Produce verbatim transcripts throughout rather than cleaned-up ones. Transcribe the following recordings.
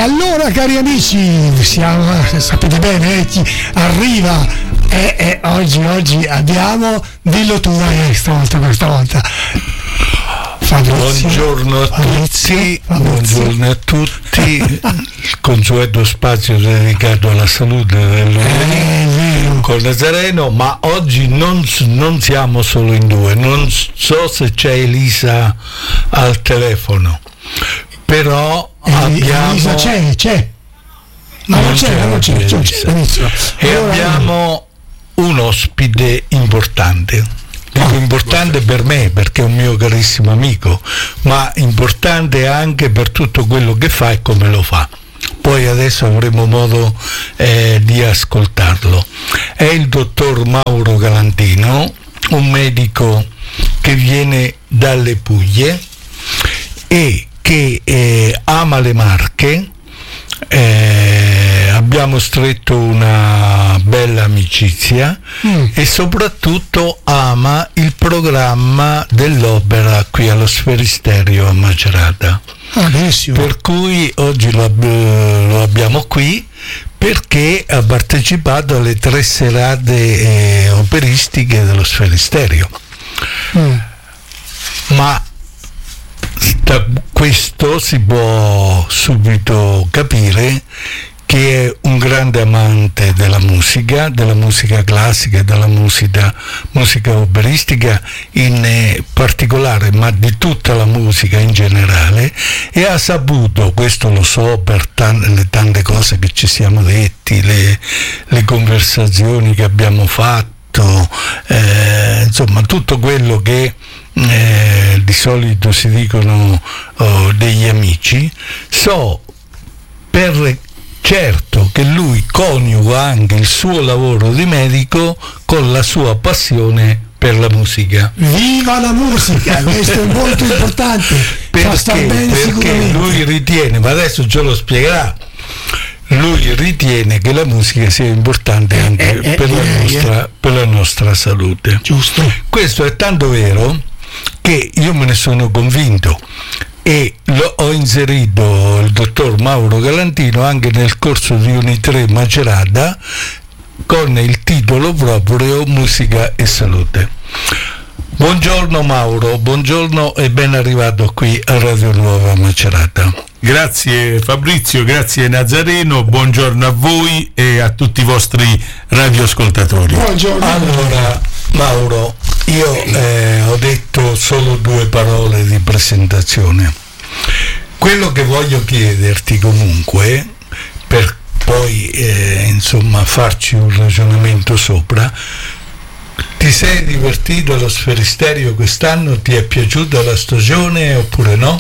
allora, cari amici, siamo, sapete bene, eh, chi arriva e eh, eh, oggi, oggi abbiamo, dillo tu, dai, stavolta, questa volta. Fabrizio, buongiorno a Fabrizio, tutti, Fabrizio. buongiorno a tutti, il consueto spazio dedicato alla salute del lunedì con Nazareno, ma oggi non, non siamo solo in due, non so se c'è Elisa al telefono, però Eh, abbiamo... Elisa c'è, c'è. Ma non, non c'è, non c'è, c'è, c'è, c'è. E allora, abbiamo un ospite importante. Dico importante per me perché è un mio carissimo amico, ma importante anche per tutto quello che fa e come lo fa. Poi adesso avremo modo eh, di ascoltarlo. È il dottor Mauro Galantino, un medico che viene dalle Puglie e che eh, ama le Marche. Eh, abbiamo stretto una bella amicizia mm. e soprattutto ama il programma dell'opera qui allo Sferisterio a Macerata. Ah, benissimo. Per cui oggi lo, lo abbiamo qui perché ha partecipato alle tre serate eh, operistiche dello Sferisterio. Mm. Ma da questo si può subito capire che è un grande amante della musica, della musica classica e della musica, musica operistica in particolare, ma di tutta la musica in generale, e ha saputo, questo lo so per tante, le tante cose che ci siamo detti, le, le conversazioni che abbiamo fatto, eh, insomma tutto quello che Eh, di solito si dicono oh, degli amici, so per certo che lui coniuga anche il suo lavoro di medico con la sua passione per la musica. Viva la musica, questo è molto importante. Perché, perché lui ritiene, ma adesso ce lo spiegherà, lui ritiene che la musica sia importante anche eh, eh, per, eh, la nostra, eh. per la nostra salute. Giusto. Questo è tanto vero che io me ne sono convinto e lo, ho inserito il dottor Mauro Galantino anche nel corso di Unitre Macerata con il titolo proprio Musica e Salute. Buongiorno Mauro, buongiorno e ben arrivato qui a Radio Nuova Macerata. Grazie Fabrizio, grazie Nazareno, buongiorno a voi e a tutti i vostri radioascoltatori. Buongiorno. Allora Mauro, io eh, ho detto solo due parole di presentazione. Quello che voglio chiederti comunque, per poi eh, insomma farci un ragionamento sopra, ti sei divertito allo Sferisterio quest'anno? Ti è piaciuta la stagione oppure no?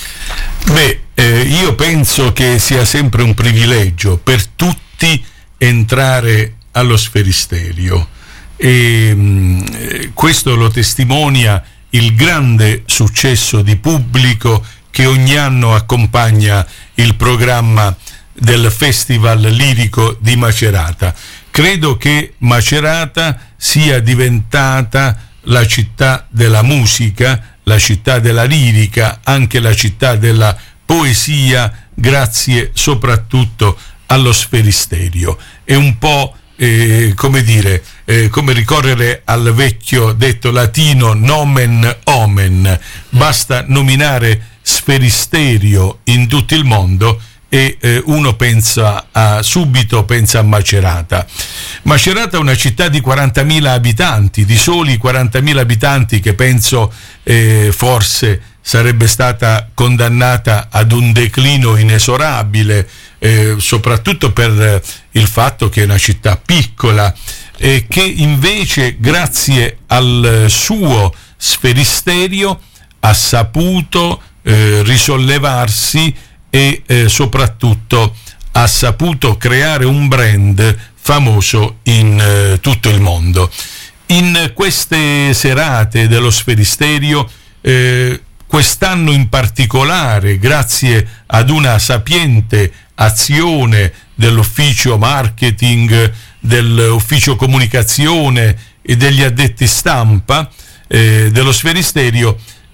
Beh, eh, io penso che sia sempre un privilegio per tutti entrare allo Sferisterio e mh, questo lo testimonia il grande successo di pubblico che ogni anno accompagna il programma del Festival Lirico di Macerata. Credo che Macerata sia diventata la città della musica, la città della lirica, anche la città della poesia, grazie soprattutto allo Sferisterio. È un po' eh, come dire, eh, come ricorrere al vecchio detto latino nomen omen, basta nominare Sferisterio in tutto il mondo e eh, uno pensa a, subito pensa a Macerata. Macerata è una città di quarantamila abitanti, di soli quarantamila abitanti, che penso eh, forse sarebbe stata condannata ad un declino inesorabile, eh, soprattutto per il fatto che è una città piccola e che invece grazie al suo Sferisterio ha saputo eh, risollevarsi e eh, soprattutto ha saputo creare un brand famoso in eh, tutto il mondo. In queste serate dello Sferisterio, eh, quest'anno in particolare, grazie ad una sapiente azione dell'ufficio marketing, dell'ufficio comunicazione e degli addetti stampa eh, dello Sferisterio,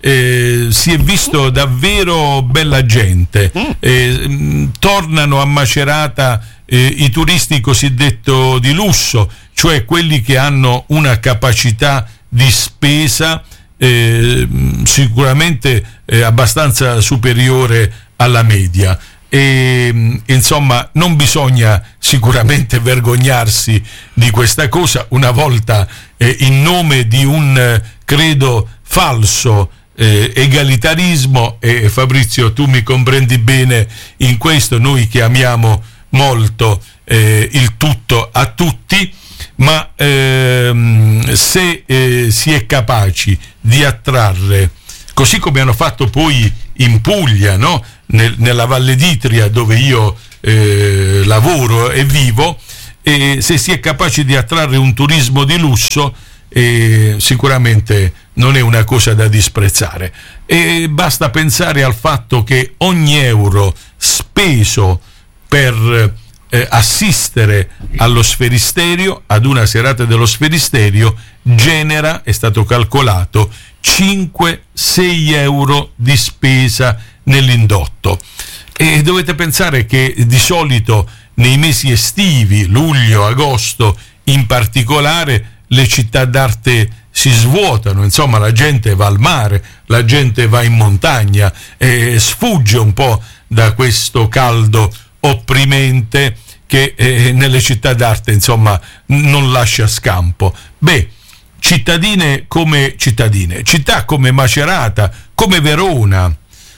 eh, si è visto davvero bella gente. Eh, mh, tornano a Macerata eh, i turisti cosiddetto di lusso, cioè quelli che hanno una capacità di spesa eh, sicuramente eh, abbastanza superiore alla media. E, insomma, non bisogna sicuramente vergognarsi di questa cosa. Una volta eh, in nome di un eh, credo falso eh, egalitarismo, e Fabrizio, tu mi comprendi bene in questo, noi che amiamo molto eh, il tutto a tutti, ma ehm, se eh, si è capaci di attrarre, così come hanno fatto poi in Puglia, no? Nel, nella Valle d'Itria, dove io eh, lavoro e vivo, e se si è capaci di attrarre un turismo di lusso, eh, sicuramente non è una cosa da disprezzare. E basta pensare al fatto che ogni euro speso per eh, assistere allo Sferisterio, ad una serata dello Sferisterio, genera, è stato calcolato, cinque sei euro di spesa nell'indotto. E dovete pensare che di solito nei mesi estivi, luglio, agosto in particolare, le città d'arte si svuotano, insomma la gente va al mare, la gente va in montagna e sfugge un po' da questo caldo opprimente che eh, nelle città d'arte insomma non lascia scampo. Beh, cittadine come cittadine, città come Macerata, come Verona,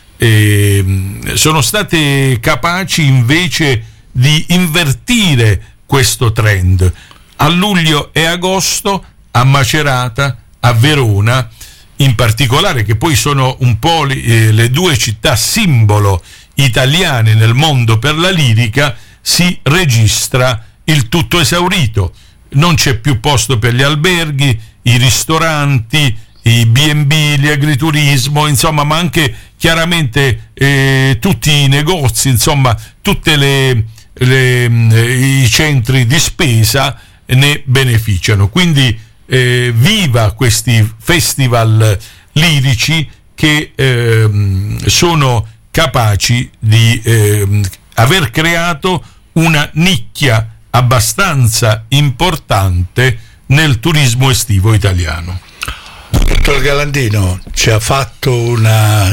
eh, sono state capaci invece di invertire questo trend. A luglio e agosto a Macerata, a Verona in particolare, che poi sono un po' le, eh, le due città simbolo italiane nel mondo per la lirica, si registra il tutto esaurito. Non c'è più posto per gli alberghi, i ristoranti, i bi e bi, gli agriturismo, insomma, ma anche chiaramente eh, tutti i negozi, insomma, tutte le, le i centri di spesa ne beneficiano. Quindi eh, viva questi festival lirici che eh, sono capaci di eh, aver creato una nicchia abbastanza importante nel turismo estivo italiano. Dottor Galandino ci ha fatto una,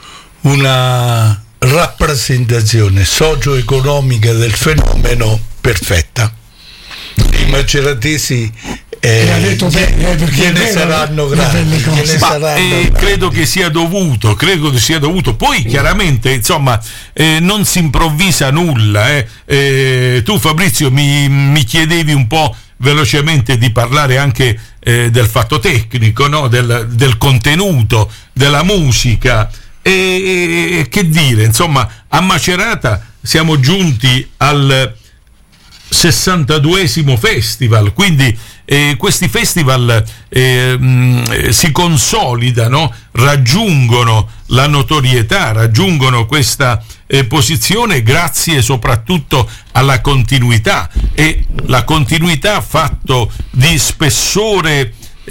una rappresentazione socio-economica del fenomeno perfetta. I maceratesi eh, ha detto bene, eh, perché ne saranno grandi, ne saranno eh, credo che sia dovuto, credo che sia dovuto. Poi chiaramente insomma eh, non si improvvisa nulla. Eh. Eh, tu Fabrizio mi, mi chiedevi un po' velocemente di parlare anche eh, del fatto tecnico, no? del, del contenuto, della musica. E, e che dire, insomma, a Macerata siamo giunti al sessantaduesimo festival, quindi eh, questi festival eh, mh, si consolidano, raggiungono la notorietà, raggiungono questa eh, posizione grazie soprattutto alla continuità, e la continuità fatto di spessore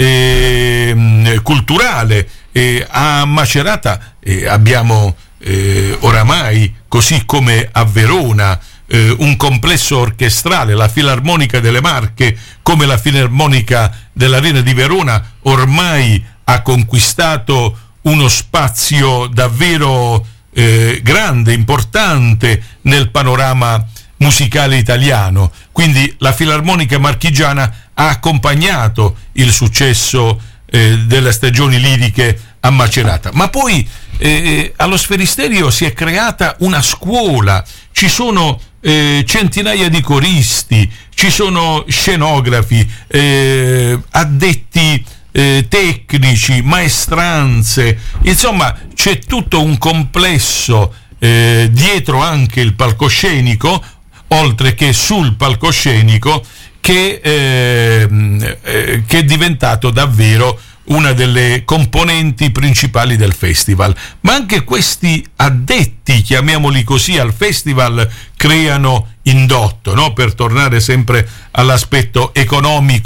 eh, culturale. Eh, a Macerata eh, abbiamo eh, oramai, così come a Verona, eh, un complesso orchestrale, la Filarmonica delle Marche, come la Filarmonica dell'Arena di Verona, ormai ha conquistato uno spazio davvero eh, grande, importante nel panorama musicale italiano. Quindi la Filarmonica marchigiana ha accompagnato il successo eh, delle stagioni liriche a Macerata, ma poi eh, allo Sferisterio si è creata una scuola, ci sono eh, centinaia di coristi, ci sono scenografi, eh, addetti eh, tecnici, maestranze, insomma c'è tutto un complesso eh, dietro anche il palcoscenico, oltre che sul palcoscenico, che, eh, eh, che è diventato davvero una delle componenti principali del festival. Ma anche questi addetti, chiamiamoli così, al festival creano indotto, no? Per tornare sempre all'aspetto economico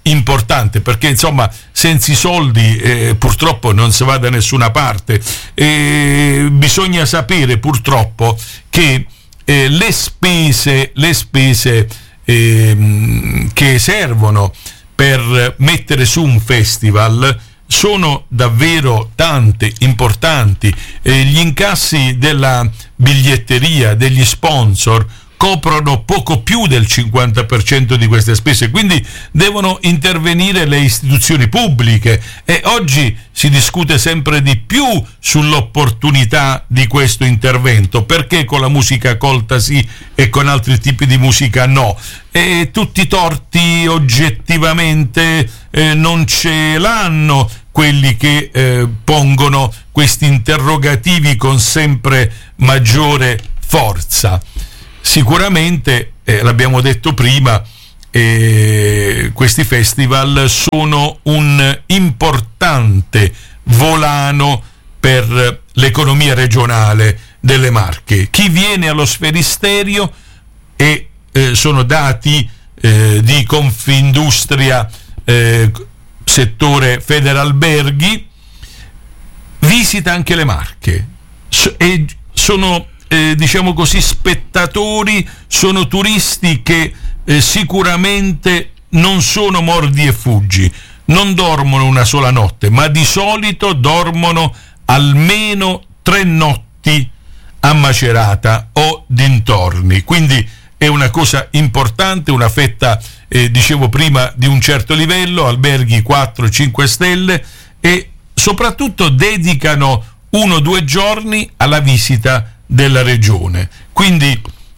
importante, perché insomma senza i soldi eh, purtroppo non si va da nessuna parte. E bisogna sapere purtroppo che eh, le spese le spese eh, che servono per mettere su un festival sono davvero tante, importanti. Eh, gli incassi della biglietteria, degli sponsor, coprono poco più del cinquanta per cento di queste spese, quindi devono intervenire le istituzioni pubbliche, e oggi si discute sempre di più sull'opportunità di questo intervento, perché con la musica colta sì e con altri tipi di musica no, e tutti i torti oggettivamente eh, non ce l'hanno quelli che eh, pongono questi interrogativi con sempre maggiore forza. Sicuramente, eh, l'abbiamo detto prima, eh, questi festival sono un importante volano per l'economia regionale delle Marche. Chi viene allo Sferisterio, e eh, sono dati eh, di Confindustria eh, settore Federalberghi, visita anche le Marche, so, e sono Eh, diciamo così spettatori, sono turisti che eh, sicuramente non sono mordi e fuggi, non dormono una sola notte, ma di solito dormono almeno tre notti a Macerata o dintorni, quindi è una cosa importante, una fetta eh, dicevo prima di un certo livello, alberghi quattro cinque stelle, e soprattutto dedicano uno o due giorni alla visita della regione, quindi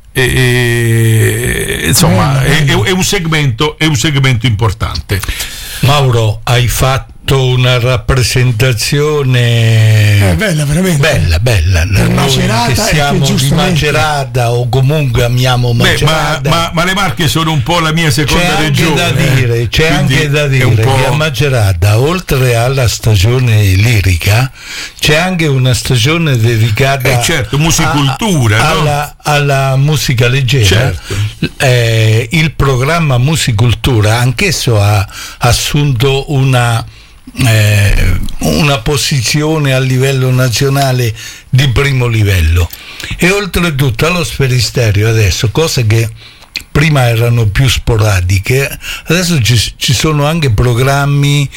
eh, insomma è, è un segmento è un segmento importante. Mauro, hai fatto una rappresentazione eh, bella, veramente bella, bella. Per Macerata, che siamo che di Macerata, o comunque amiamo Macerata. Beh, ma, ma, ma le Marche sono un po' la mia seconda c'è regione. Anche da dire, c'è anche da dire che a Macerata, oltre alla stagione lirica, c'è anche una stagione dedicata eh certo, musicultura, a, no? alla, alla musica leggera. Certo. Eh, il programma Musicultura anch'esso ha assunto una Eh, una posizione a livello nazionale di primo livello, e oltretutto allo Sferisterio adesso, cose che prima erano più sporadiche, adesso ci, ci sono anche programmi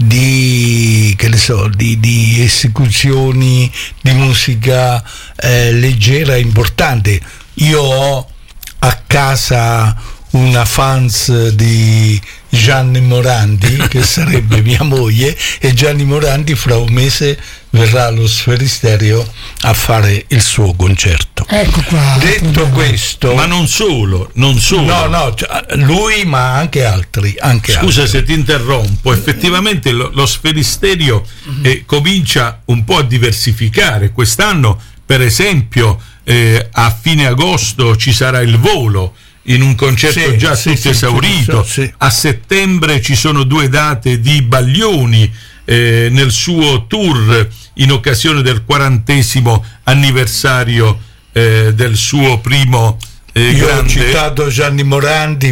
di, che ne so, di, di esecuzioni di musica eh, leggera importante. Io ho a casa una fans di Gianni Morandi, che sarebbe mia moglie, e Gianni Morandi fra un mese verrà allo Sferisterio a fare il suo concerto. Ecco qua. Detto questo, ma non solo, non solo. No, no, lui, ma anche altri. Anche Scusa altri. se ti interrompo, effettivamente lo, lo Sferisterio eh, comincia un po' a diversificare. Quest'anno, per esempio, eh, a fine agosto ci sarà il Volo, in un concerto sì, già sì, tutto sì, esaurito. sì, sì. A settembre ci sono due date di Baglioni eh, nel suo tour in occasione del quarantesimo anniversario eh, del suo primo eh, Io grande... ho citato Gianni Morandi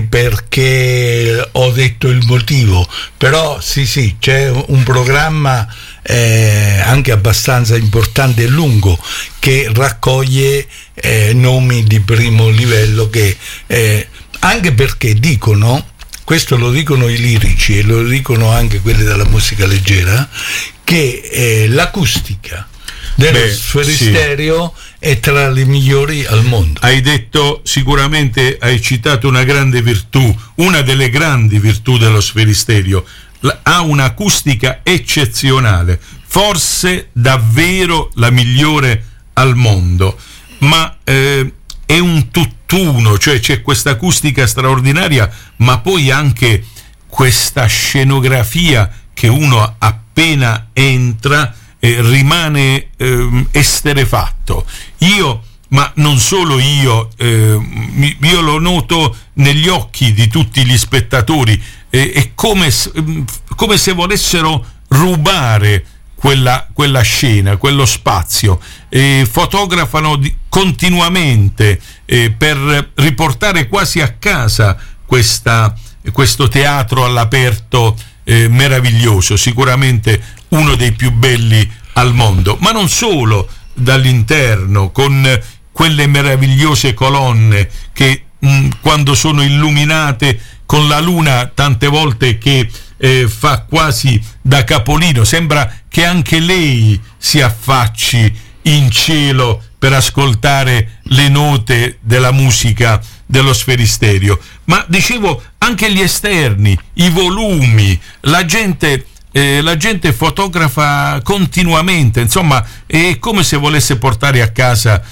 perché ho detto il motivo, però sì sì, c'è un programma eh, anche abbastanza importante e lungo, che raccoglie eh, nomi di primo livello, che eh, anche perché dicono, questo lo dicono i lirici e lo dicono anche quelli della musica leggera, che eh, l'acustica dello Beh, Sferisterio sì, è tra le migliori al mondo. Hai detto, sicuramente hai citato una grande virtù, una delle grandi virtù dello Sferisterio. Ha un'acustica eccezionale, forse davvero la migliore al mondo, ma eh, è un tutt'uno, cioè c'è questa acustica straordinaria, ma poi anche questa scenografia che uno appena entra eh, rimane eh, esterefatto. Io, ma non solo io, eh, io lo noto negli occhi di tutti gli spettatori, eh, è come, come se volessero rubare quella, quella scena, quello spazio, eh, fotografano di, continuamente eh, per riportare quasi a casa questa questo teatro all'aperto eh, meraviglioso, sicuramente uno dei più belli al mondo, ma non solo, dall'interno, con quelle meravigliose colonne che mh, quando sono illuminate con la luna tante volte che eh, fa quasi da capolino, sembra che anche lei si affacci in cielo per ascoltare le note della musica dello Sferisterio. Ma dicevo anche gli esterni, i volumi, la gente eh, la gente fotografa continuamente, insomma è come se volesse portare a casa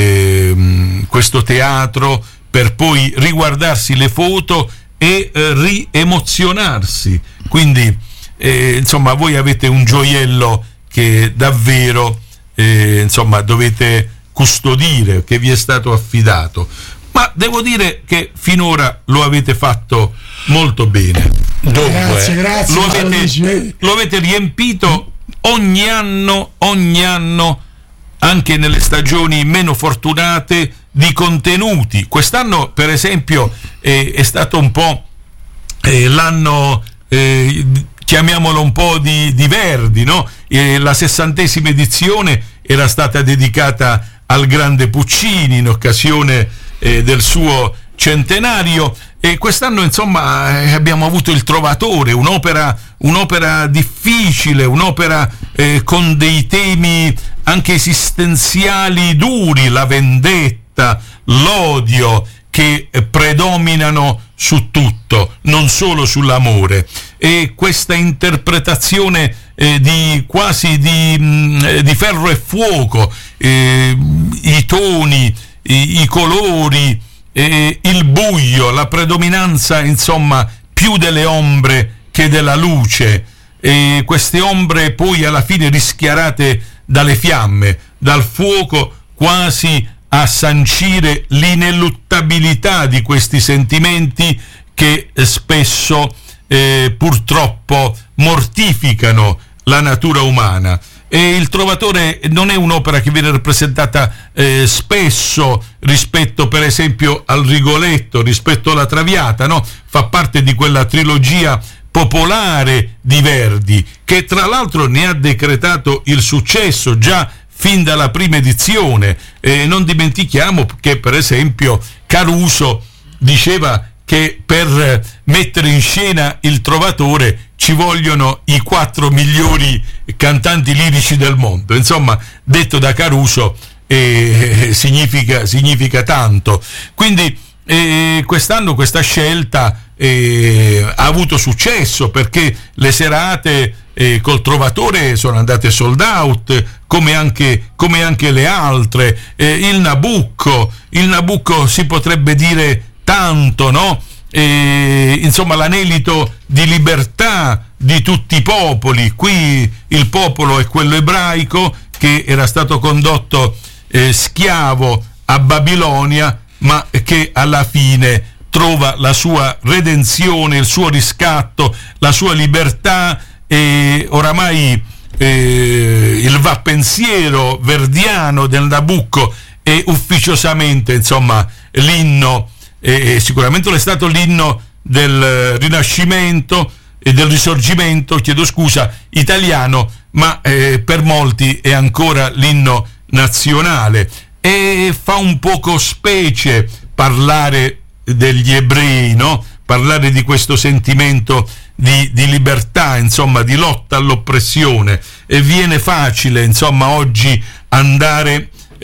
eh, questo teatro per poi riguardarsi le foto e eh, riemozionarsi. Quindi eh, insomma voi avete un gioiello che davvero eh, insomma dovete custodire, che vi è stato affidato, ma devo dire che finora lo avete fatto molto bene. Dunque, grazie, grazie, lo, avete, lo avete riempito ogni anno, ogni anno, anche nelle stagioni meno fortunate, di contenuti. Quest'anno, per esempio, eh, è stato un po' eh, l'anno, eh, chiamiamolo un po' di, di Verdi, no? Eh, la sessantesima edizione era stata dedicata al grande Puccini in occasione eh, del suo centenario, e quest'anno insomma eh, abbiamo avuto Il Trovatore, un'opera, un'opera difficile, un'opera eh, con dei temi anche esistenziali duri, la vendetta, l'odio, che eh, predominano su tutto, non solo sull'amore. E questa interpretazione eh, di quasi di, mh, di ferro e fuoco, eh, i toni, i, i colori, eh, il buio, la predominanza insomma più delle ombre che della luce, e queste ombre poi alla fine rischiarate dalle fiamme, dal fuoco, quasi a sancire l'ineluttabilità di questi sentimenti che spesso eh, purtroppo mortificano la natura umana. E Il Trovatore non è un'opera che viene rappresentata eh, spesso rispetto per esempio al Rigoletto, rispetto alla Traviata, no? Fa parte di quella trilogia popolare di Verdi, che tra l'altro ne ha decretato il successo già fin dalla prima edizione. E non dimentichiamo che per esempio Caruso diceva che per mettere in scena Il Trovatore ci vogliono i quattro migliori cantanti lirici del mondo. Insomma, detto da Caruso eh, significa, significa tanto. Quindi eh, quest'anno questa scelta eh, ha avuto successo, perché le serate eh, col Trovatore sono andate sold out, come anche, come anche le altre. Eh, il Nabucco, il Nabucco si potrebbe dire tanto, no? E, insomma, l'anelito di libertà di tutti i popoli. Qui il popolo è quello ebraico che era stato condotto eh, schiavo a Babilonia, ma che alla fine trova la sua redenzione, il suo riscatto, la sua libertà. E oramai eh, il vappensiero verdiano del Nabucco è ufficiosamente insomma l'inno, e sicuramente è stato l'inno del Rinascimento e del Risorgimento, chiedo scusa, italiano, ma eh, per molti è ancora l'inno nazionale. E fa un poco specie parlare degli ebrei, no? Parlare di questo sentimento di, di libertà, insomma, di lotta all'oppressione. E viene facile, insomma, oggi andare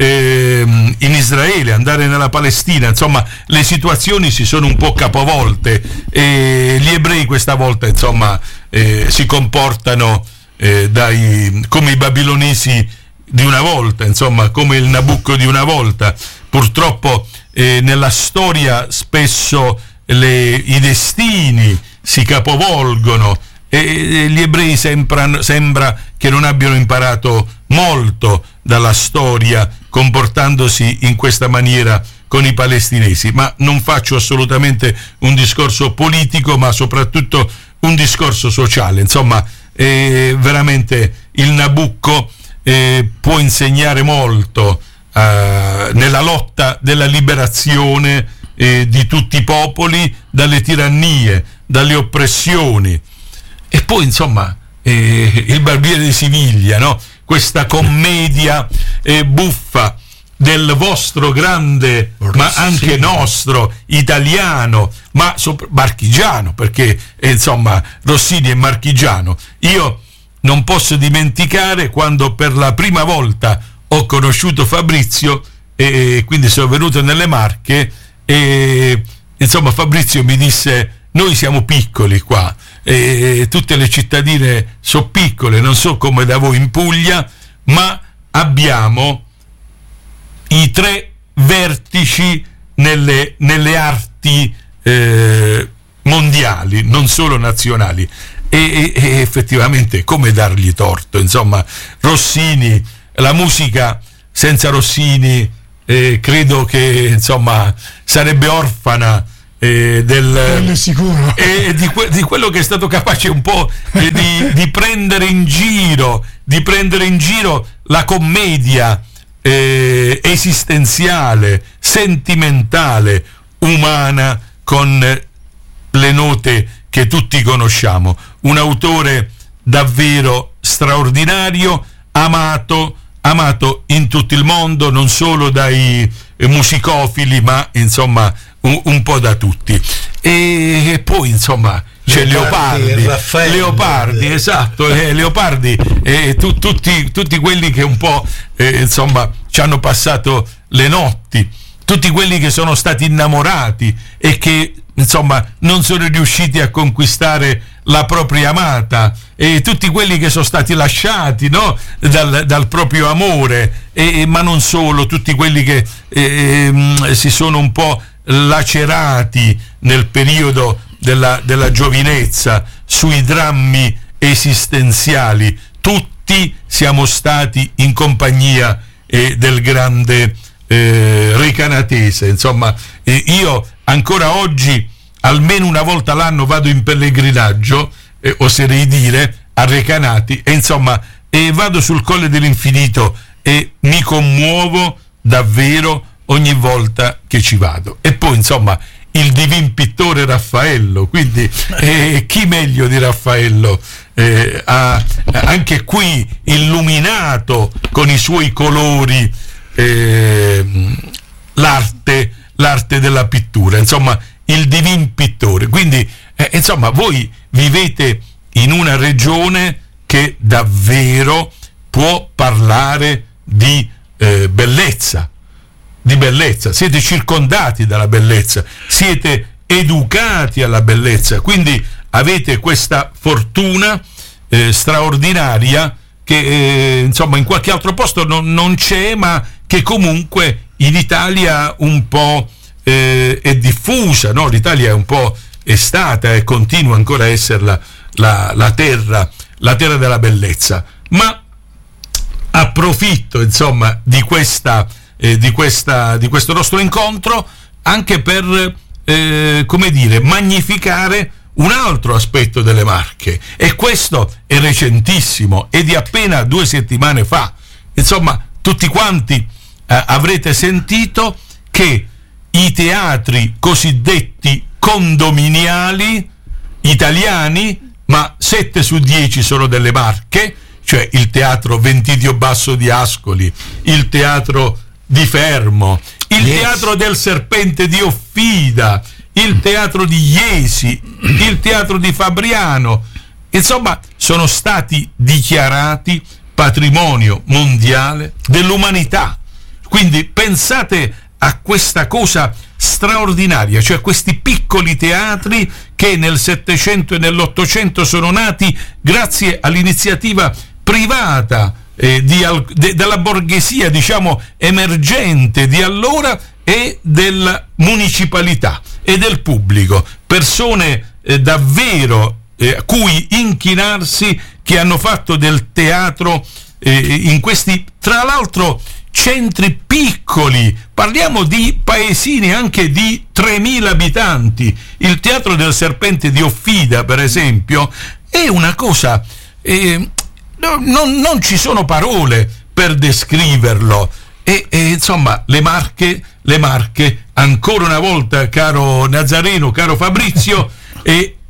in Israele, andare nella Palestina, insomma le situazioni si sono un po' capovolte, e gli ebrei questa volta insomma eh, si comportano eh, dai, come i babilonesi di una volta, insomma come il Nabucco di una volta. Purtroppo eh, nella storia spesso le, i destini si capovolgono, e gli ebrei sembra, sembra che non abbiano imparato molto dalla storia, comportandosi in questa maniera con i palestinesi. Ma non faccio assolutamente un discorso politico, ma soprattutto un discorso sociale. Insomma, eh, veramente il Nabucco eh, può insegnare molto eh, nella lotta della liberazione eh, di tutti i popoli dalle tirannie, dalle oppressioni. E poi insomma eh, il Barbiere di Siviglia, no? Questa commedia eh, buffa del vostro grande, Rossini, ma anche nostro, italiano, ma sopra, marchigiano, perché eh, insomma Rossini è marchigiano. Io non posso dimenticare quando per la prima volta ho conosciuto Fabrizio, e quindi sono venuto nelle Marche, e insomma Fabrizio mi disse: noi siamo piccoli qua, e tutte le cittadine sono piccole, non so come da voi in Puglia, ma abbiamo i tre vertici nelle, nelle arti eh, mondiali, non solo nazionali. E, e, e effettivamente come dargli torto? Insomma, Rossini, la musica senza Rossini eh, credo che insomma sarebbe orfana eh, del sicuro. Eh, di, que- di quello che è stato capace un po' eh, di, di prendere in giro, di prendere in giro la commedia eh, esistenziale, sentimentale, umana, con le note che tutti conosciamo. Un autore davvero straordinario, amato, amato in tutto il mondo, non solo dai musicofili, ma insomma un, un po' da tutti. E, e poi insomma c'è Leopardi, Leopardi, Leopardi esatto, eh, Leopardi, eh, tu, tutti, tutti quelli che un po' eh, insomma ci hanno passato le notti, tutti quelli che sono stati innamorati e che insomma non sono riusciti a conquistare la propria amata, e tutti quelli che sono stati lasciati, no? dal, dal proprio amore, e, ma non solo, tutti quelli che eh, si sono un po' lacerati nel periodo della, della giovinezza sui drammi esistenziali. Tutti siamo stati in compagnia eh, del grande eh, Recanatese. Insomma, eh, io ancora oggi almeno una volta l'anno vado in pellegrinaggio, eh, oserei dire, a Recanati, e insomma e vado sul Colle dell'Infinito e mi commuovo davvero ogni volta che ci vado. E poi insomma il divin pittore Raffaello, quindi eh, chi meglio di Raffaello eh, ha anche qui illuminato con i suoi colori eh, l'arte, l'arte della pittura, insomma il divin pittore. Quindi eh, insomma voi vivete in una regione che davvero può parlare di eh, bellezza, di bellezza, siete circondati dalla bellezza, siete educati alla bellezza, quindi avete questa fortuna eh, straordinaria che eh, insomma in qualche altro posto non, non c'è, ma che comunque in Italia un po' eh, è diffusa, no? L'Italia è un po' è stata e continua ancora a essere la, la, la terra, la terra della bellezza. Ma approfitto insomma di questa Eh, di, questa, di questo nostro incontro anche per eh, come dire magnificare un altro aspetto delle Marche, e questo è recentissimo, è di appena due settimane fa. Insomma tutti quanti eh, avrete sentito che i teatri cosiddetti condominiali italiani, ma sette su dieci sono delle Marche, cioè il teatro Ventidio Basso di Ascoli, il teatro di Fermo, il yes. teatro del Serpente di Offida, il teatro di Iesi, il teatro di Fabriano, insomma sono stati dichiarati patrimonio mondiale dell'umanità. Quindi pensate a questa cosa straordinaria, cioè questi piccoli teatri che nel Settecento e nell'Ottocento sono nati grazie all'iniziativa privata Eh, di, de, della borghesia, diciamo, emergente di allora, e della municipalità e del pubblico, persone eh, davvero eh, a cui inchinarsi, che hanno fatto del teatro eh, in questi, tra l'altro, centri piccoli. Parliamo di paesini anche di tremila abitanti. Il teatro del Serpente di Offida, per esempio, è una cosa eh, No, non, non ci sono parole per descriverlo, e, e insomma le Marche, le Marche ancora una volta, caro Nazareno, caro Fabrizio, e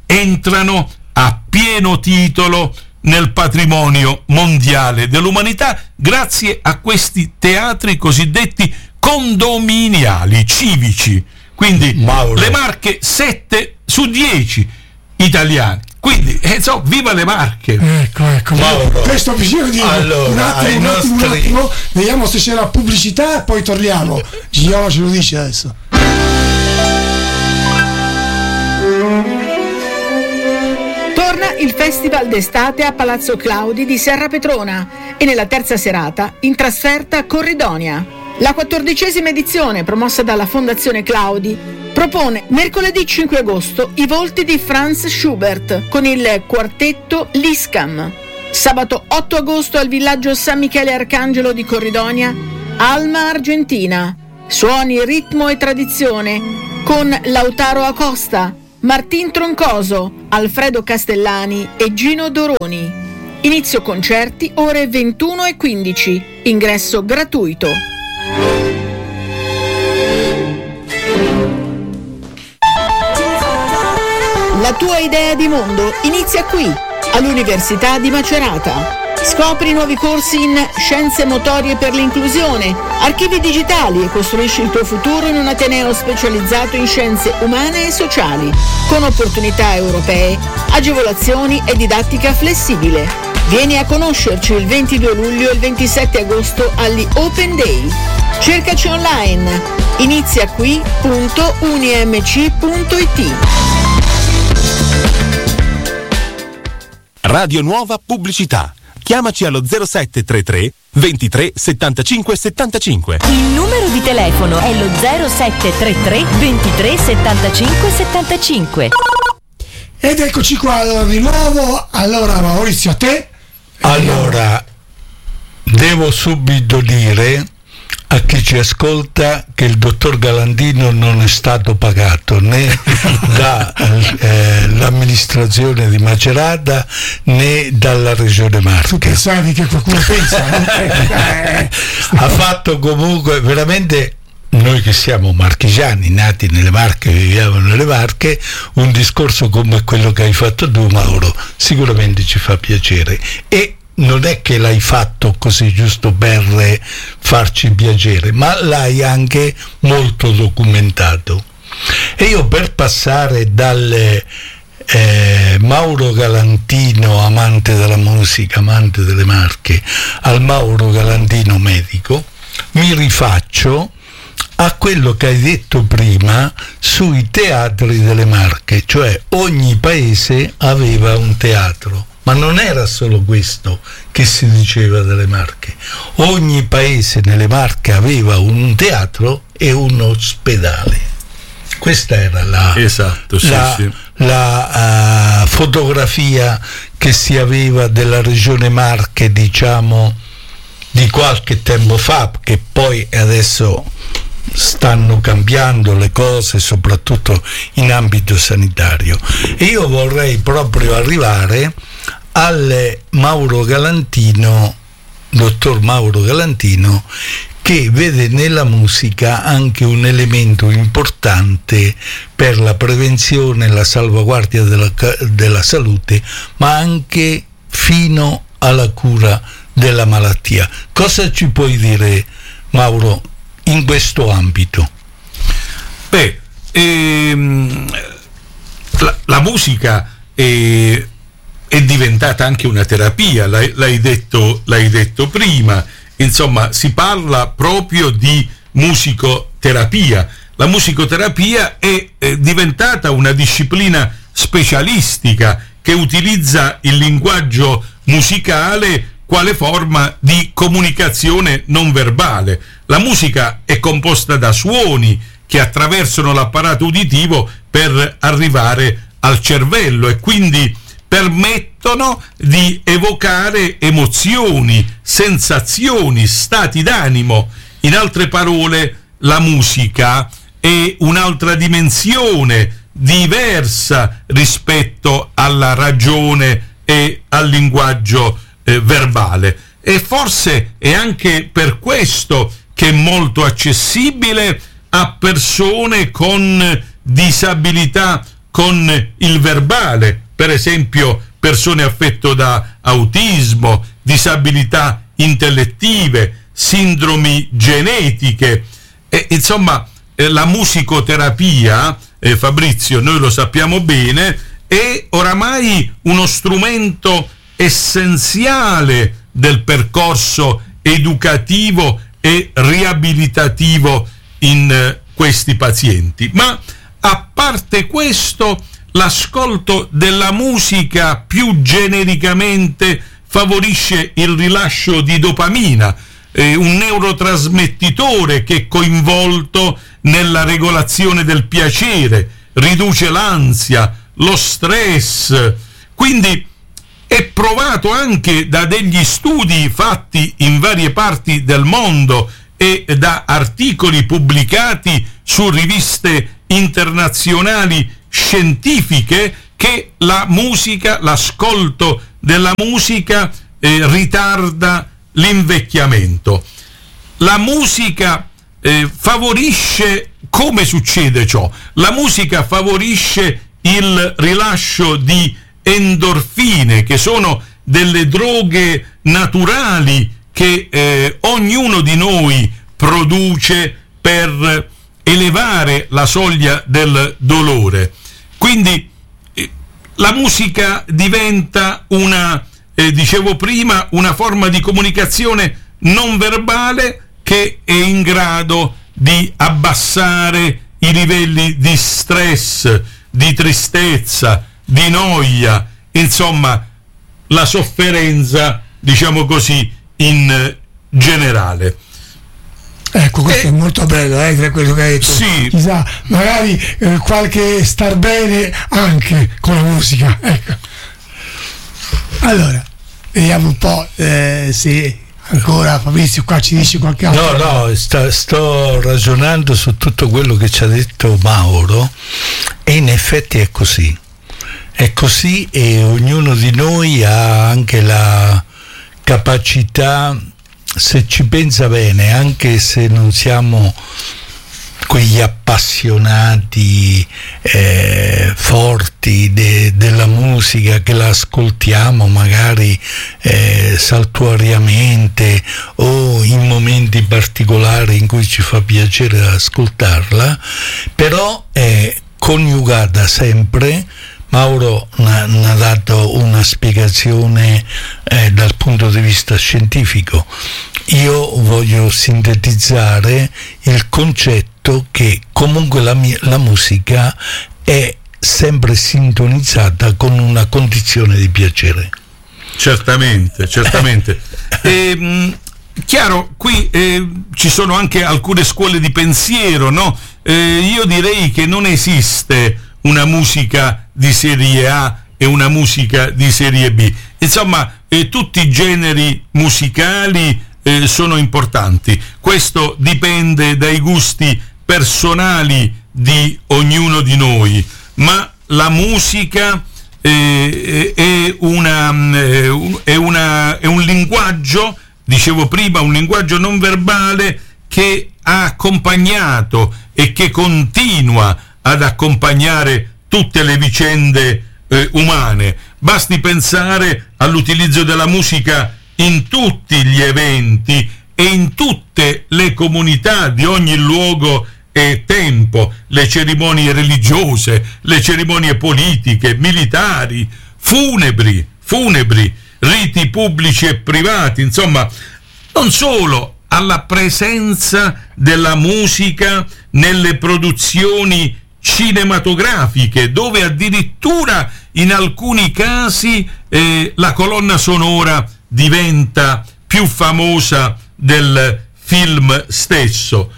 entrano a pieno titolo nel patrimonio mondiale dell'umanità grazie a questi teatri cosiddetti condominiali, civici. Quindi Mauro. le Marche sette su dieci italiani. Quindi, eh, so, viva le Marche! Ecco, ecco. Mauro. Questo bisogna dire. Allora, un attimo, ai un attimo, nostri- un attimo. Vediamo se c'è la pubblicità e poi torniamo. Gino ce lo dice adesso. Torna il Festival d'estate a Palazzo Claudi di Serra Petrona e nella terza serata in trasferta a Corridonia. La quattordicesima edizione, promossa dalla Fondazione Claudi, propone mercoledì cinque agosto i volti di Franz Schubert con il quartetto Liscam. Sabato otto agosto al villaggio San Michele Arcangelo di Corridonia, Alma Argentina. Suoni, ritmo e tradizione con Lautaro Acosta, Martin Troncoso, Alfredo Castellani e Gino Doroni. Inizio concerti ore ventuno e quindici. Ingresso gratuito. La tua idea di mondo inizia qui, all'Università di Macerata. Scopri nuovi corsi in scienze motorie per l'inclusione, archivi digitali e costruisci il tuo futuro in un ateneo specializzato in scienze umane e sociali, con opportunità europee, agevolazioni e didattica flessibile. Vieni a conoscerci il ventidue luglio e il ventisette agosto agli Open Day. Cercaci online, inizia qui punto unimc punto it. Radio Nuova Pubblicità. Chiamaci allo zero sette tre tre ventitré settantacinque settantacinque. Il numero di telefono è lo zero sette tre tre ventitré settantacinque settantacinque. Ed eccoci qua allora, di nuovo. Allora Maurizio, a te. Allora, devo subito dire a chi ci ascolta che il dottor Galandino non è stato pagato né dall'amministrazione eh, di Macerata né dalla regione Tu Marche. pensavi che qualcuno pensa? No? Eh, Ha fatto comunque veramente, noi che siamo marchigiani, nati nelle Marche, viviamo nelle Marche, un discorso come quello che hai fatto tu, Mauro, sicuramente ci fa piacere. E non è che l'hai fatto così giusto per farci piacere, ma l'hai anche molto documentato. E io, per passare dal eh, Mauro Galantino, amante della musica, amante delle Marche, al Mauro Galantino medico, mi rifaccio a quello che hai detto prima sui teatri delle Marche, cioè ogni paese aveva un teatro. Ma non era solo questo che si diceva delle Marche. Ogni paese nelle Marche aveva un teatro e un ospedale. Questa era la, Esatto, sì, la, sì. la uh, fotografia che si aveva della regione Marche, diciamo, di qualche tempo fa, che poi adesso stanno cambiando le cose, soprattutto in ambito sanitario. E io vorrei proprio arrivare al Mauro Galantino, dottor Mauro Galantino, che vede nella musica anche un elemento importante per la prevenzione e la salvaguardia della, della salute, ma anche fino alla cura della malattia. Cosa ci puoi dire, Mauro, in questo ambito? Beh, ehm, la, la musica è, è diventata anche una terapia, l'hai, l'hai detto, l'hai detto prima. Insomma, si parla proprio di musicoterapia. La musicoterapia è, è diventata una disciplina specialistica che utilizza il linguaggio musicale quale forma di comunicazione non verbale. La musica è composta da suoni che attraversano l'apparato uditivo per arrivare al cervello e quindi permettono di evocare emozioni, sensazioni, stati d'animo. In altre parole, la musica è un'altra dimensione diversa rispetto alla ragione e al linguaggio eh, verbale. E forse è anche per questo che è molto accessibile a persone con disabilità con il verbale, per esempio persone affette da autismo, disabilità intellettive, sindromi genetiche, e, insomma eh, la musicoterapia, eh, Fabrizio, noi lo sappiamo bene, è oramai uno strumento essenziale del percorso educativo e riabilitativo in eh, questi pazienti. Ma a parte questo, l'ascolto della musica più genericamente favorisce il rilascio di dopamina, eh, un neurotrasmettitore che è coinvolto nella regolazione del piacere, riduce l'ansia, lo stress. Quindi è provato anche da degli studi fatti in varie parti del mondo e da articoli pubblicati su riviste internazionali scientifiche che la musica, l'ascolto della musica eh, ritarda l'invecchiamento. La musica eh, favorisce, come succede ciò? La musica favorisce il rilascio di endorfine, che sono delle droghe naturali che eh, ognuno di noi produce per elevare la soglia del dolore. Quindi eh, la musica diventa una, eh, dicevo prima, una forma di comunicazione non verbale che è in grado di abbassare i livelli di stress, di tristezza, di noia, insomma la sofferenza, diciamo così, in generale. Ecco, questo eh, è molto bello, eh, quello che hai detto. Sì. Chissà, magari eh, qualche star bene anche con la musica. Ecco. Allora, vediamo un po' eh, se ancora Fabrizio qua ci dice qualche altro. No, no, sta, sto ragionando su tutto quello che ci ha detto Mauro e in effetti è così. È così, e ognuno di noi ha anche la capacità, se ci pensa bene, anche se non siamo quegli appassionati eh, forti de, della musica, che la ascoltiamo magari eh, saltuariamente o in momenti particolari in cui ci fa piacere ascoltarla, però è coniugata sempre. Mauro ne ha dato una spiegazione eh, dal punto di vista scientifico. Io voglio sintetizzare il concetto che comunque la, mia, la musica è sempre sintonizzata con una condizione di piacere. Certamente, certamente. e, mh, chiaro, qui eh, ci sono anche alcune scuole di pensiero, no? Eh, io direi che non esiste una musica di serie A e una musica di serie B. Insomma, eh, tutti i generi musicali eh, sono importanti. Questo dipende dai gusti personali di ognuno di noi, ma la musica eh, è, una, eh, è, una, è un linguaggio, dicevo prima, un linguaggio non verbale che ha accompagnato e che continua ad accompagnare tutte le vicende eh, umane. Basti pensare all'utilizzo della musica in tutti gli eventi e in tutte le comunità di ogni luogo e tempo, le cerimonie religiose, le cerimonie politiche, militari, funebri, funebri, riti pubblici e privati, insomma, non solo alla presenza della musica nelle produzioni cinematografiche, dove addirittura in alcuni casi eh, la colonna sonora diventa più famosa del film stesso.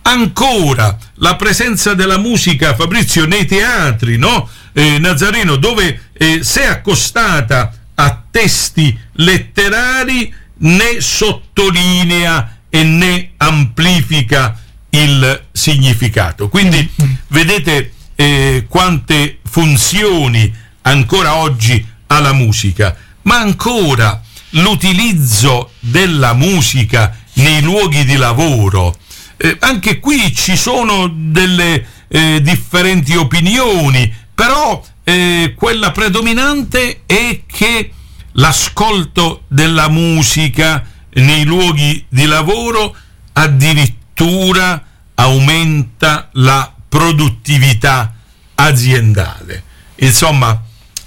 Ancora la presenza della musica, Fabrizio, nei teatri, no? Eh, Nazareno, dove eh, se accostata a testi letterari ne sottolinea e ne amplifica il significato. Quindi vedete eh, quante funzioni ancora oggi ha la musica, ma ancora l'utilizzo della musica nei luoghi di lavoro. Eh, anche qui ci sono delle eh, differenti opinioni, però eh, quella predominante è che l'ascolto della musica nei luoghi di lavoro addirittura aumenta la produttività aziendale. Insomma,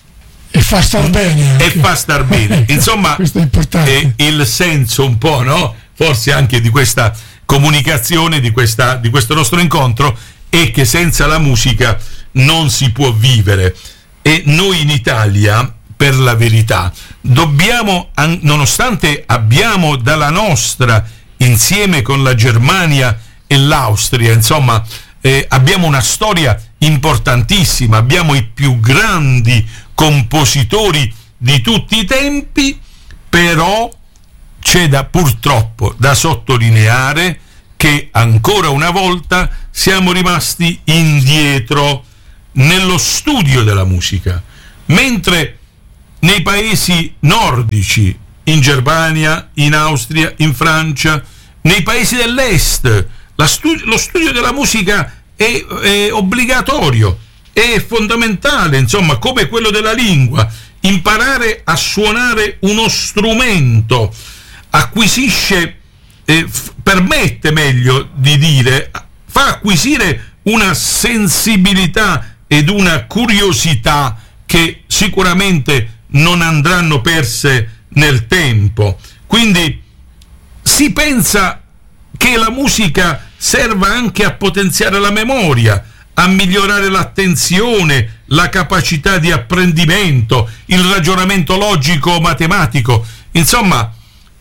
e fa star bene anche. e fa star bene insomma questo è importante. È il senso un po', no? Forse anche di questa comunicazione, di questa di questo nostro incontro, è che senza la musica non si può vivere. E noi in Italia, per la verità, dobbiamo, nonostante abbiamo dalla nostra, insieme con la Germania e l'Austria, insomma, eh, abbiamo una storia importantissima, abbiamo i più grandi compositori di tutti i tempi, però c'è da, purtroppo da sottolineare che ancora una volta siamo rimasti indietro nello studio della musica, mentre nei paesi nordici, in Germania, in Austria, in Francia, nei paesi dell'est, la stu- lo studio della musica è, è obbligatorio, è fondamentale, insomma, come quello della lingua. Imparare a suonare uno strumento acquisisce, eh, f- permette meglio di dire, fa acquisire una sensibilità ed una curiosità che sicuramente non andranno perse nel tempo. Quindi si pensa che la musica serva anche a potenziare la memoria, a migliorare l'attenzione, la capacità di apprendimento, il ragionamento logico-matematico. Insomma,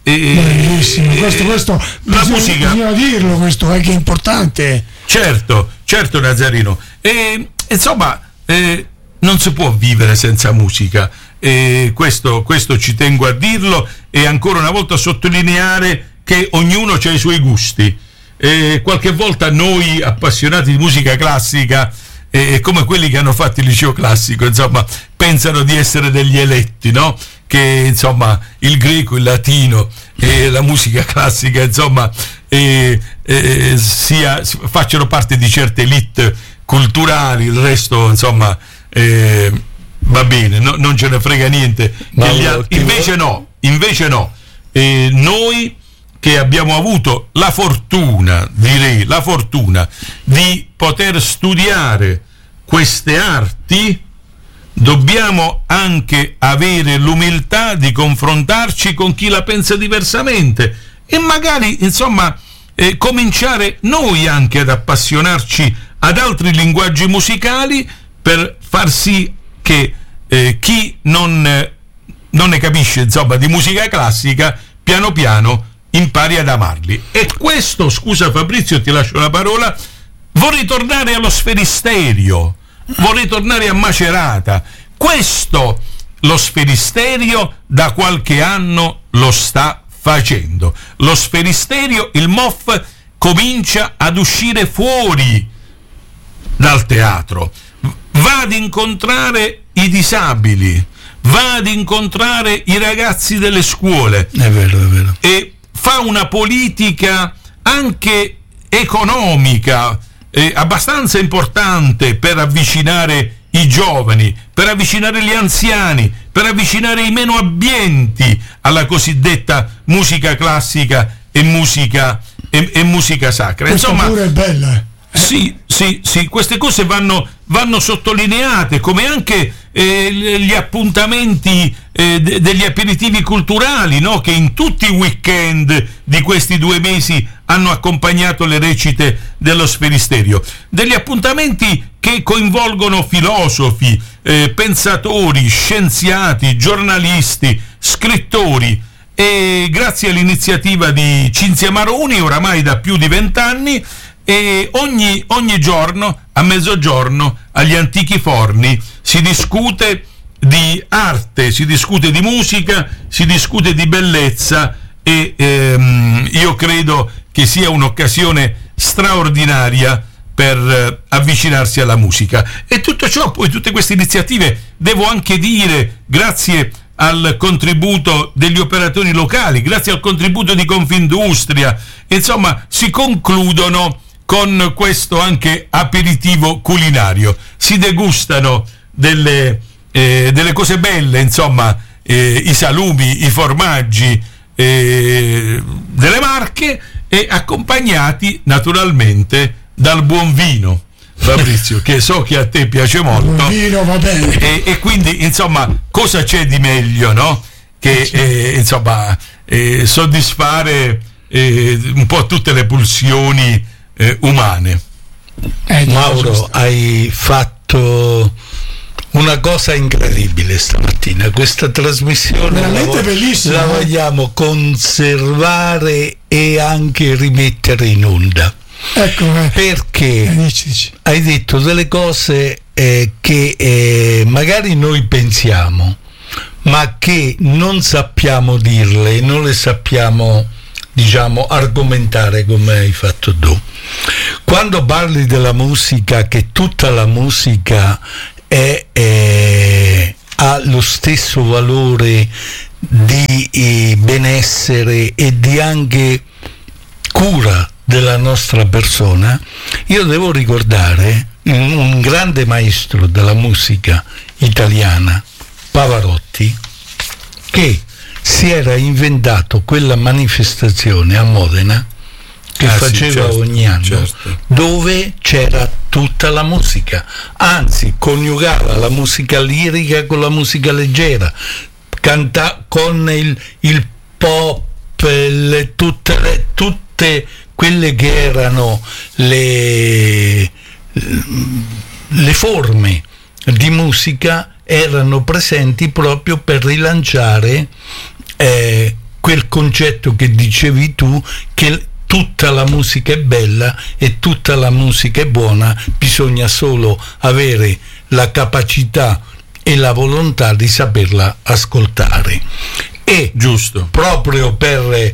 eh, questo, questo la bisogna, musica, bisogna dirlo, questo è che è importante. Certo, certo Nazzarino. E, insomma, eh, non si può vivere senza musica. E questo, questo ci tengo a dirlo, e ancora una volta sottolineare che ognuno ha i suoi gusti. E qualche volta noi appassionati di musica classica, eh, come quelli che hanno fatto il liceo classico, insomma, pensano di essere degli eletti, no? Che insomma il greco, il latino e la musica classica, insomma, eh, eh, sia, facciano parte di certe elite culturali, il resto, insomma, eh, va bene, no, non ce ne frega niente. Degli altri. Invece no, invece no. Eh, noi che abbiamo avuto la fortuna, direi la fortuna, di poter studiare queste arti, dobbiamo anche avere l'umiltà di confrontarci con chi la pensa diversamente e magari, insomma, eh, cominciare noi anche ad appassionarci ad altri linguaggi musicali, per far sì che eh, chi non, eh, non ne capisce, insomma, di musica classica, piano piano impari ad amarli. E questo, scusa Fabrizio, ti lascio la parola, vorrei tornare allo Sferisterio, vorrei tornare a Macerata. Questo lo Sferisterio da qualche anno lo sta facendo. Lo Sferisterio, il M O F, comincia ad uscire fuori dal teatro, va ad incontrare i disabili, va ad incontrare i ragazzi delle scuole. È vero, è vero. E fa una politica anche economica eh, abbastanza importante per avvicinare i giovani, per avvicinare gli anziani, per avvicinare i meno abbienti alla cosiddetta musica classica e musica, e, e musica sacra. Questa Insomma, pure è bella. Sì, sì, sì, queste cose vanno, vanno sottolineate, come anche eh, gli appuntamenti eh, de- degli aperitivi culturali, no? Che in tutti i weekend di questi due mesi hanno accompagnato le recite dello Sferisterio. Degli appuntamenti che coinvolgono filosofi, eh, pensatori, scienziati, giornalisti, scrittori. E grazie all'iniziativa di Cinzia Maroni, oramai da più di vent'anni, e ogni, ogni giorno a mezzogiorno agli Antichi Forni si discute di arte, si discute di musica, si discute di bellezza, e ehm, io credo che sia un'occasione straordinaria per eh, avvicinarsi alla musica. E tutto ciò, poi tutte queste iniziative, devo anche dire, grazie al contributo degli operatori locali, grazie al contributo di Confindustria, insomma, si concludono con questo anche aperitivo culinario. Si degustano delle, eh, delle cose belle, insomma, eh, i salumi, i formaggi eh, delle Marche, e accompagnati naturalmente dal buon vino, Fabrizio, che so che a te piace molto. Buon vino, va bene. E, e quindi, insomma, cosa c'è di meglio, no? Che eh, insomma eh, soddisfare eh, un po' tutte le pulsioni eh, umane. Eh, Mauro, hai fatto una cosa incredibile stamattina. Questa trasmissione veramente la, bellissima, la eh? vogliamo conservare e anche rimettere in onda. Ecco, eh. Perché Eh, dici, dici. hai detto delle cose eh, che eh, magari noi pensiamo, ma che non sappiamo dirle, non le sappiamo, diciamo, argomentare come hai fatto tu. Quando parli della musica, che tutta la musica è, è, ha lo stesso valore di eh, benessere e di anche cura della nostra persona, io devo ricordare un, un grande maestro della musica italiana, Pavarotti, che si era inventato quella manifestazione a Modena che Ah, sì, faceva certo, ogni anno, certo. dove c'era tutta la musica, anzi coniugava la musica lirica con la musica leggera, canta con il, il pop, le, tutte, le, tutte quelle che erano le, le forme di musica erano presenti proprio per rilanciare eh, quel concetto che dicevi tu, che tutta la musica è bella e tutta la musica è buona, bisogna solo avere la capacità e la volontà di saperla ascoltare. E Giusto. proprio per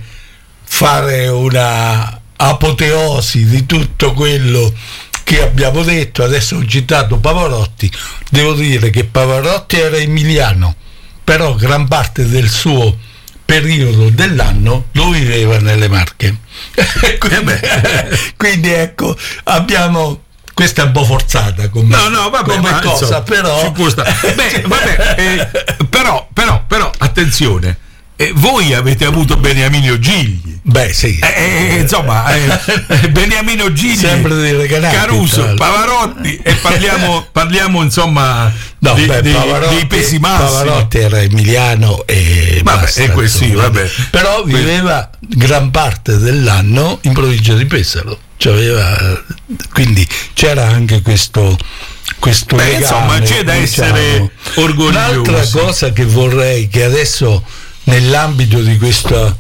fare una apoteosi di tutto quello che abbiamo detto, adesso ho citato Pavarotti, devo dire che Pavarotti era emiliano, però gran parte del suo periodo dell'anno lo viveva nelle Marche. quindi, quindi ecco, abbiamo, questa è un po' forzata come, No, no, vabbè, come ma, cosa, insomma, però ci può stare. Beh, vabbè, eh, però, però, però, attenzione, eh, voi avete avuto Beniamino Gigli. beh sì, Eh, eh, insomma, eh, Beniamino Gigli, sempre dei regalati, tra Caruso, l'altro. Pavarotti, e parliamo, parliamo insomma No, di- beh, di- Pavarotti, dei pesi massimi. Pavarotti era emiliano e Vabbè, basta, e questo sì, insomma. vabbè. Però viveva gran parte dell'anno in provincia di Pesaro, cioè aveva, quindi c'era anche questo questo Beh, legame, insomma, c'è da essere orgogliosi. Un'altra cosa che vorrei, che adesso nell'ambito di questo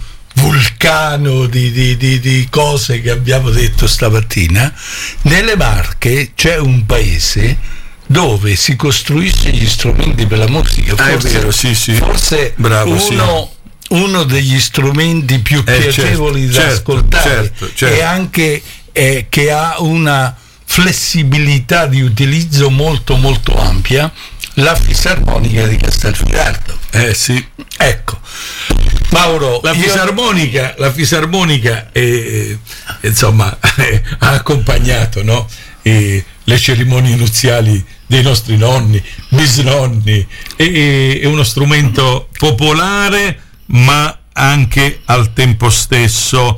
vulcano di, di, di, di cose che abbiamo detto stamattina, nelle Marche c'è un paese dove si costruisce gli strumenti per la musica. Ah, è Forse, vero, sì, sì. forse Bravo, sì. uno, uno degli strumenti più Eh, piacevoli certo, da certo, ascoltare certo, certo. e anche eh, che ha una flessibilità di utilizzo molto molto ampia, la fisarmonica di Castelfidardo. Eh sì. Ecco, Mauro, La io- fisarmonica, la fisarmonica eh, insomma eh, ha accompagnato, no? Eh, le cerimonie nuziali dei nostri nonni, bisnonni, e- è uno strumento popolare, ma anche al tempo stesso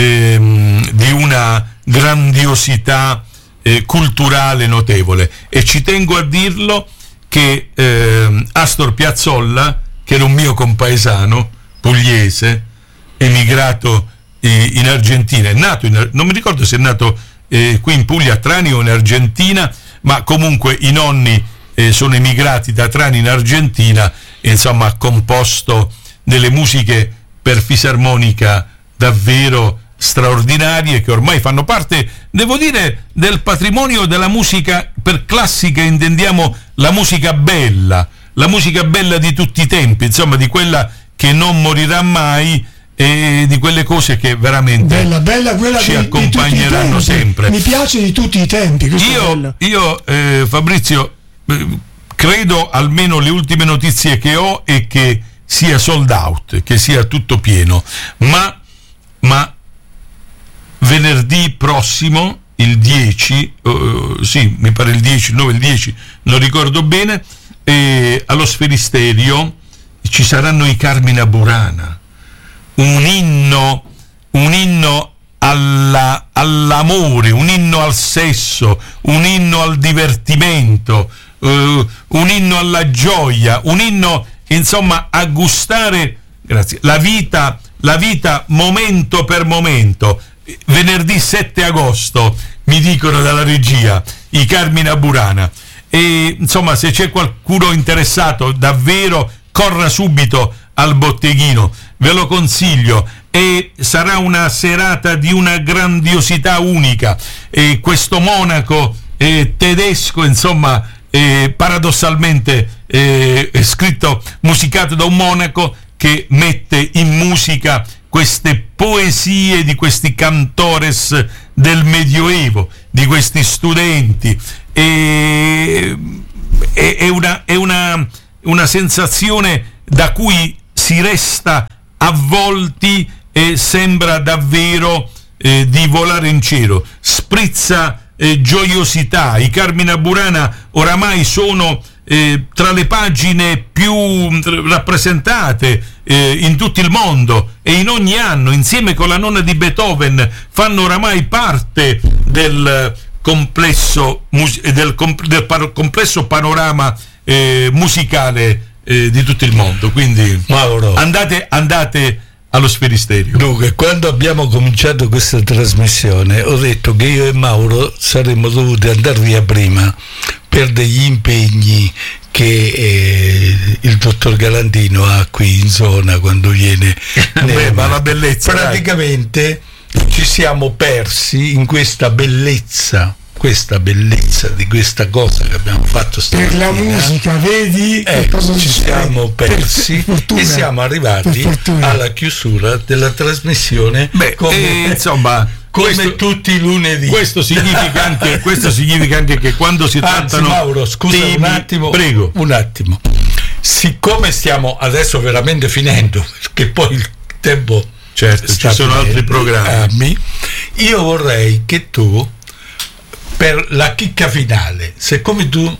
ehm, di una grandiosità eh, culturale notevole. E ci tengo a dirlo che ehm, Astor Piazzolla, che era un mio compaesano pugliese, emigrato eh, in Argentina, è nato in, non mi ricordo se è nato eh, qui in Puglia a Trani o in Argentina, ma comunque i nonni eh, sono emigrati da Trani in Argentina, e insomma ha composto delle musiche per fisarmonica davvero straordinarie, che ormai fanno parte, devo dire, del patrimonio della musica. Per classica intendiamo la musica bella, la musica bella di tutti i tempi, insomma di quella che non morirà mai, e di quelle cose che veramente Bella, bella quella ci di, accompagneranno di tutti i tempi. sempre. Mi piace di tutti i tempi. Questo è Io, bello. io eh, Fabrizio, eh, credo, almeno le ultime notizie che ho, è che sia sold out, che sia tutto pieno, ma, ma venerdì prossimo il dieci, uh, sì, mi pare il dieci, il nove, il dieci, non ricordo bene, e allo Sferisterio ci saranno i Carmina Burana, un inno, un inno alla, all'amore, un inno al sesso, un inno al divertimento, uh, un inno alla gioia, un inno, insomma, a gustare, grazie, la vita, la vita momento per momento. Venerdì sette agosto, mi dicono dalla regia, i Carmina Burana. E insomma, se c'è qualcuno interessato, davvero corra subito al botteghino, ve lo consiglio, e sarà una serata di una grandiosità unica. E questo monaco eh, tedesco, insomma, eh, paradossalmente eh, scritto, musicato da un monaco che mette in musica queste poesie di questi cantores del Medioevo, di questi studenti, e è, è, una, è una, una sensazione da cui si resta avvolti e sembra davvero eh, di volare in cielo, sprizza eh, gioiosità. I Carmina Burana oramai sono eh, tra le pagine più rappresentate eh, in tutto il mondo, e in ogni anno, insieme con la nonna di Beethoven, fanno oramai parte del complesso mus- del, comp- del par- complesso panorama eh, musicale eh, di tutto il mondo. Quindi Mauro, andate, andate allo Sferisterio. Dunque, quando abbiamo cominciato questa trasmissione ho detto che io e Mauro saremmo dovuti andare via prima per degli impegni che eh, il dottor Galantino ha qui in zona quando viene. Beh, ma la bellezza, praticamente dai. Ci siamo persi in questa bellezza, questa bellezza di questa cosa che abbiamo fatto stamattina. Per la musica, vedi? Eh, ci siamo persi per, per fortuna, e siamo arrivati alla chiusura della trasmissione. Beh, come, eh, insomma, come questo, tutti i lunedì. Questo significa anche, questo significa anche che quando si trattano. Anzi, Mauro, scusa temi, un attimo. Prego. Un attimo. Siccome stiamo adesso veramente finendo, perché poi il tempo. Certo, ci sono altri programmi. Io vorrei che tu, per la chicca finale, siccome tu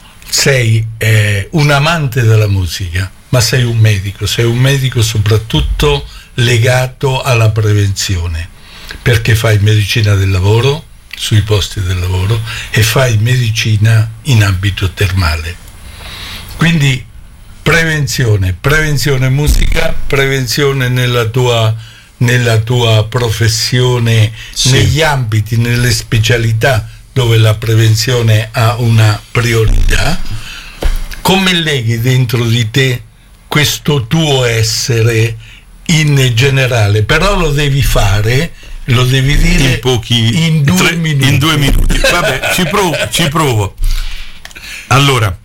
sei eh, un amante della musica, ma sei un medico, sei un medico soprattutto legato alla prevenzione, perché fai medicina del lavoro, sui posti del lavoro, e fai medicina in ambito termale. Quindi prevenzione, prevenzione musica, prevenzione nella tua, nella tua professione, sì, negli ambiti, nelle specialità dove la prevenzione ha una priorità. Come leghi dentro di te questo tuo essere in generale? Però lo devi fare, lo devi dire in pochi in due tre, minuti. In due minuti. Vabbè, ci provo, ci provo. Allora,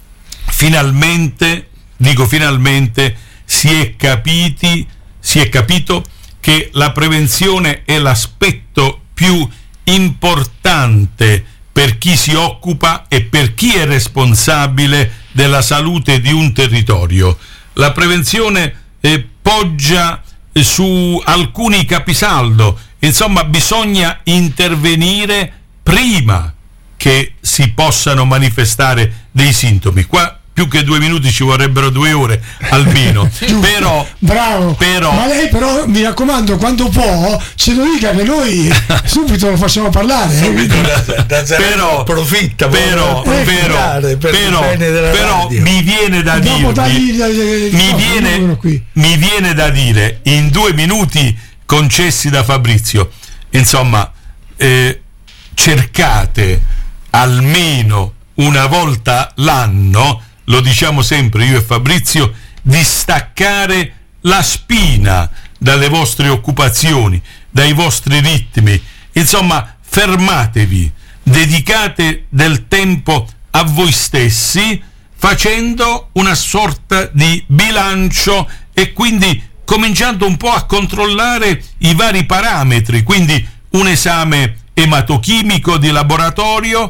finalmente, dico finalmente, si è capiti, si è capito che la prevenzione è l'aspetto più importante per chi si occupa e per chi è responsabile della salute di un territorio. La prevenzione eh, poggia eh, su alcuni capisaldo, insomma bisogna intervenire prima che si possano manifestare dei sintomi. Qua più che due minuti ci vorrebbero due ore almeno. Però, bravo, però, ma lei però mi raccomando, quando può ce lo dica che noi subito lo facciamo parlare, eh? da, da però approfitta però, però, però, per però, però mi viene da Dopo dirvi da, da, da, da, mi, no, viene, qui. mi viene da dire in due minuti concessi da Fabrizio, insomma, eh, cercate almeno una volta l'anno, lo diciamo sempre io e Fabrizio, di staccare la spina dalle vostre occupazioni, dai vostri ritmi. Insomma, fermatevi, dedicate del tempo a voi stessi, facendo una sorta di bilancio e quindi cominciando un po' a controllare i vari parametri, quindi un esame ematochimico di laboratorio,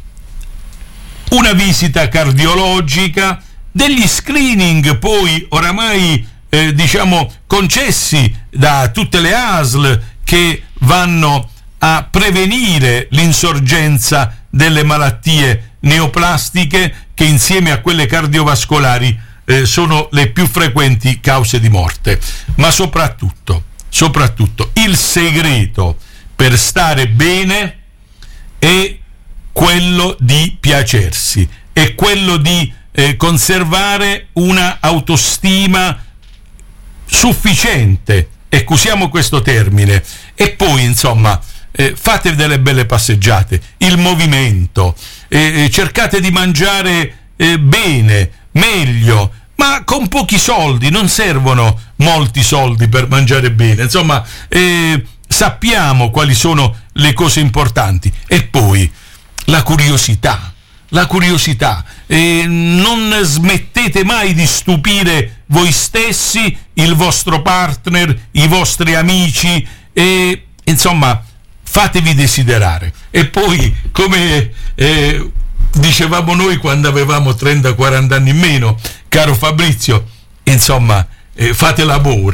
una visita cardiologica, degli screening poi oramai eh, diciamo concessi da tutte le A S L che vanno a prevenire l'insorgenza delle malattie neoplastiche che insieme a quelle cardiovascolari eh, sono le più frequenti cause di morte. Ma soprattutto, soprattutto il segreto per stare bene è quello di piacersi, è quello di eh, conservare una autostima sufficiente, ecco, usiamo questo termine, e poi insomma eh, fate delle belle passeggiate, il movimento, eh, cercate di mangiare eh, bene, meglio, ma con pochi soldi, non servono molti soldi per mangiare bene, insomma eh, sappiamo quali sono le cose importanti. E poi la curiosità, la curiosità, eh, non smettete mai di stupire voi stessi, il vostro partner, i vostri amici, e insomma fatevi desiderare. E poi, come eh, dicevamo noi quando avevamo trenta quaranta anni in meno, caro Fabrizio, insomma eh, fate l'amore.